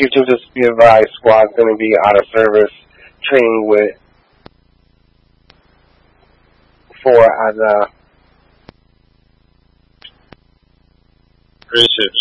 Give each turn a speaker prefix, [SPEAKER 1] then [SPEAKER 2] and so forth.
[SPEAKER 1] Future just be advised, squad's going to be out of service, training with 4 as a...
[SPEAKER 2] Appreciate